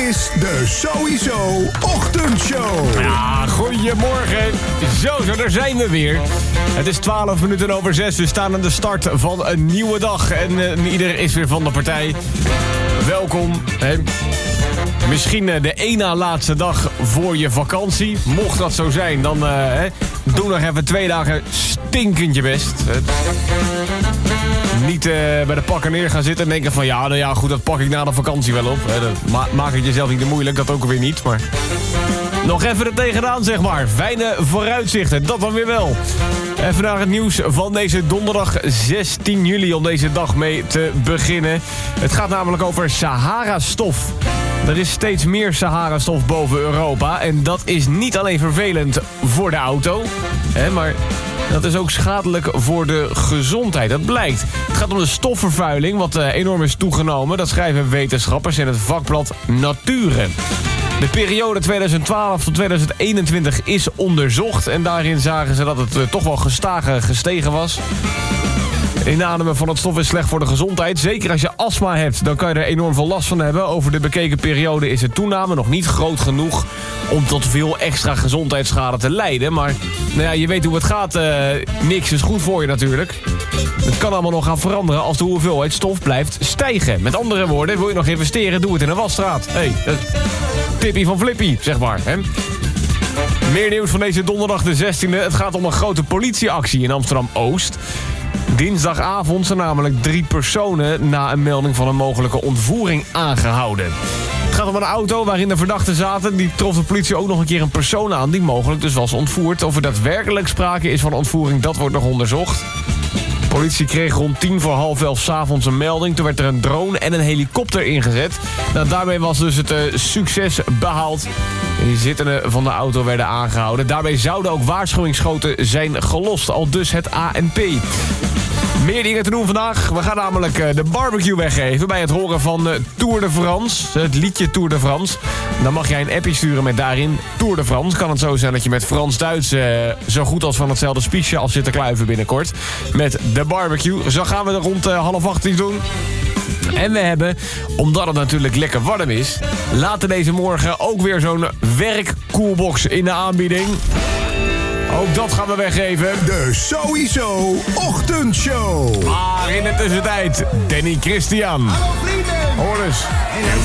is de Sowieso Ochtendshow. Ja, goedemorgen. Zo, daar zijn we weer. Het is 12 minuten over 6. We staan aan de start van een nieuwe dag. En ieder is weer van de partij. Welkom. Misschien de één na laatste dag voor je vakantie. Mocht dat zo zijn, dan doe nog even 2 dagen stinkend je best. Niet bij de pakken neer gaan zitten en denken van... ja, nou ja, goed, dat pak ik na de vakantie wel op. Maak het jezelf niet te moeilijk, dat ook weer niet. Maar nog even er tegenaan, zeg maar. Fijne vooruitzichten, dat dan weer wel. Even naar het nieuws van deze donderdag 16 juli... om deze dag mee te beginnen. Het gaat namelijk over Sahara-stof. Er is steeds meer Sahara-stof boven Europa. En dat is niet alleen vervelend voor de auto, maar dat is ook schadelijk voor de gezondheid. Dat blijkt. Het gaat om de stofvervuiling, wat enorm is toegenomen. Dat schrijven wetenschappers in het vakblad Nature. De periode 2012 tot 2021 is onderzocht. En daarin zagen ze dat het toch wel gestegen was. Inademen van het stof is slecht voor de gezondheid. Zeker als je astma hebt, dan kan je er enorm veel last van hebben. Over de bekeken periode is de toename nog niet groot genoeg om tot veel extra gezondheidsschade te leiden. Maar nou ja, je weet hoe het gaat. Niks is goed voor je natuurlijk. Het kan allemaal nog gaan veranderen als de hoeveelheid stof blijft stijgen. Met andere woorden, wil je nog investeren, doe het in een wasstraat. Tippie van Flippy, zeg maar. Meer nieuws van deze donderdag de 16e. Het gaat om een grote politieactie in Amsterdam-Oost. Dinsdagavond zijn namelijk 3 personen na een melding van een mogelijke ontvoering aangehouden. Het gaat om een auto waarin de verdachten zaten. Die trof de politie ook nog een keer een persoon aan die mogelijk dus was ontvoerd. Of er daadwerkelijk sprake is van ontvoering, dat wordt nog onderzocht. De politie kreeg rond 10:45 s'avonds een melding. Toen werd er een drone en een helikopter ingezet. Nou, daarmee was dus het succes behaald. En die zittenden van de auto werden aangehouden. Daarbij zouden ook waarschuwingsschoten zijn gelost. Al dus het ANP. Meer dingen te doen vandaag. We gaan namelijk de barbecue weggeven bij het horen van Tour de France. Het liedje Tour de France. Dan mag jij een appje sturen met daarin Tour de France. Kan het zo zijn dat je met Frans-Duits zo goed als van hetzelfde spiesje af zit te kluiven binnenkort. Met de barbecue. Zo gaan we er rond 7:30 iets doen. En we hebben, omdat het natuurlijk lekker warm is... later deze morgen ook weer zo'n werkkoelbox in de aanbieding. Ook dat gaan we weggeven. De Sowieso Ochtendshow. Maar in de tussentijd, Danny Christian. Hallo vrienden. Hoor eens. En